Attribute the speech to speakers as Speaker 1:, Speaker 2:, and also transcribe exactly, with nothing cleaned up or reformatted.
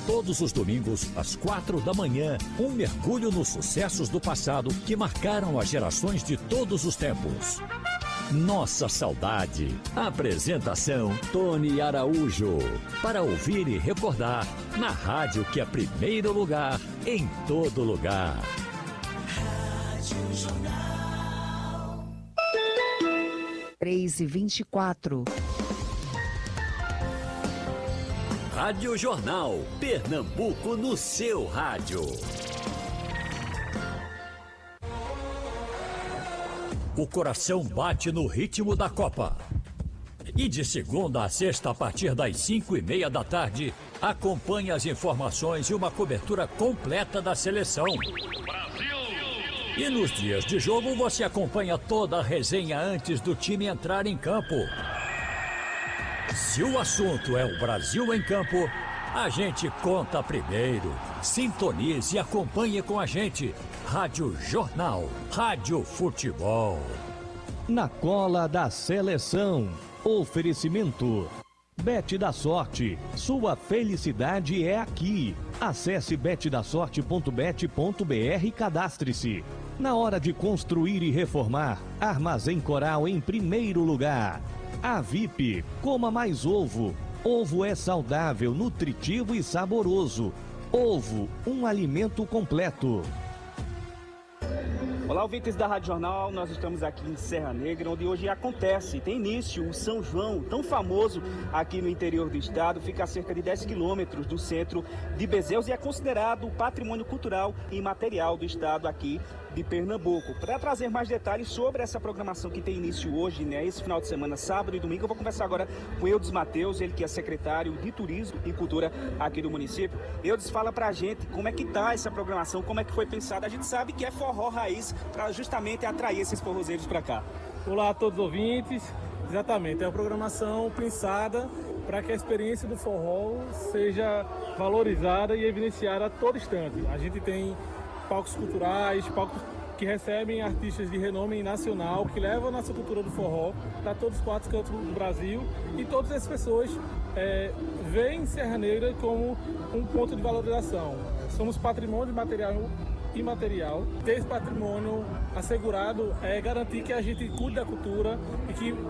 Speaker 1: Todos os domingos, às quatro da manhã, um mergulho nos sucessos do passado que marcaram as gerações de todos os tempos. Nossa Saudade. Apresentação Tony Araújo. Para ouvir e recordar, na rádio que é primeiro lugar, em todo lugar.
Speaker 2: Rádio Jornal.
Speaker 3: três e vinte e quatro.
Speaker 1: Rádio Jornal, Pernambuco no seu rádio. O coração bate no ritmo da Copa. E de segunda a sexta, a partir das cinco e meia da tarde, acompanhe as informações e uma cobertura completa da seleção. Brasil! E nos dias de jogo, você acompanha toda a resenha antes do time entrar em campo. Se o assunto é o Brasil em campo, a gente conta primeiro. Sintonize e acompanhe com a gente. Rádio Jornal, Rádio Futebol.
Speaker 4: Na cola da seleção. Oferecimento. Bet da Sorte. Sua felicidade é aqui. Acesse bet da sorte ponto bet ponto br e cadastre-se. Na hora de construir e reformar, Armazém Coral em primeiro lugar. A V I P, coma mais ovo. Ovo é saudável, nutritivo e saboroso. Ovo, um alimento completo.
Speaker 5: Olá, ouvintes da Rádio Jornal, nós estamos aqui em Serra Negra, onde hoje acontece, tem início o São João, tão famoso aqui no interior do estado, fica a cerca de dez quilômetros do centro de Bezéus e é considerado patrimônio cultural e imaterial do estado aqui de Pernambuco. Para trazer mais detalhes sobre essa programação que tem início hoje, né, esse final de semana, sábado e domingo, eu vou conversar agora com Eudes Mateus, ele que é secretário de Turismo e Cultura aqui do município. Eudes, fala pra gente como é que tá essa programação, como é que foi pensada. A gente sabe que é forró raiz para justamente atrair esses forrozeiros para cá.
Speaker 6: Olá a todos os ouvintes, exatamente, é uma programação pensada para que a experiência do forró seja valorizada e evidenciada a todo instante. A gente tem palcos culturais, palcos que recebem artistas de renome nacional, que levam a nossa cultura do forró para todos os quatro cantos do Brasil, e todas as pessoas é, veem Serra Negra como um ponto de valorização. Somos patrimônio material imaterial. Ter esse patrimônio assegurado é garantir que a gente cuide da cultura e que